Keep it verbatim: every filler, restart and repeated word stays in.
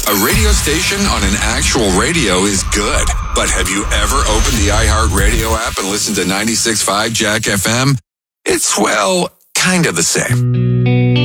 A radio station on an actual radio is good. But have you ever opened the iHeartRadio app and listened to ninety-six point five Jack F M? It's, well, kind of the same.